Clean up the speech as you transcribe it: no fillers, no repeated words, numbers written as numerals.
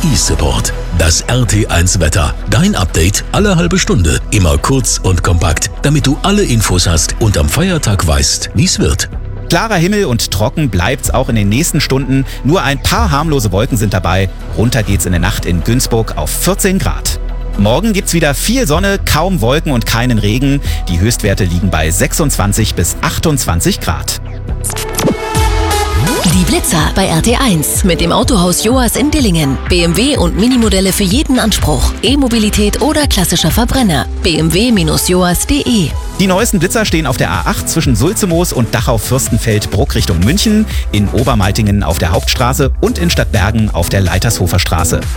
E-Support. Das RT1 Wetter. Dein Update alle halbe Stunde. Immer kurz und kompakt, damit du alle Infos hast und am Feiertag weißt, wie es wird. Klarer Himmel und trocken bleibt's auch in den nächsten Stunden. Nur ein paar harmlose Wolken sind dabei. Runter geht's in der Nacht in Günzburg auf 14 Grad. Morgen gibt's wieder viel Sonne, kaum Wolken und keinen Regen. Die Höchstwerte liegen bei 26 bis 28 Grad. Die Blitzer bei RT1 mit dem Autohaus Joas in Dillingen. BMW und Minimodelle für jeden Anspruch. E-Mobilität oder klassischer Verbrenner. bmw-joas.de. Die neuesten Blitzer stehen auf der A8 zwischen Sulzemoos und Dachau-Fürstenfeldbruck Richtung München, in Obermaltingen auf der Hauptstraße und in Stadtbergen auf der Leitershofer Straße.